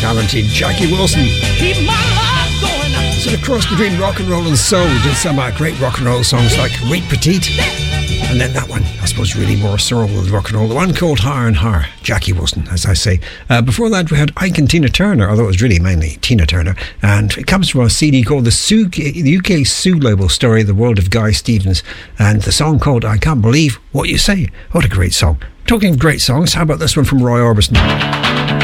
Talented Jackie Wilson. Keep my life going. Sort of cross between rock and roll and soul. Did some great rock and roll songs like Rate Petite. And then that one, I suppose, really more soul than rock and roll. The one called Higher and Higher, Jackie Wilson, as I say. Before that, we had Ike and Tina Turner, although it was really mainly Tina Turner. And it comes from a CD called the UK Sue label story, The World of Guy Stevens. And the song called I Can't Believe What You Say. What a great song. Talking of great songs, how about this one from Roy Orbison?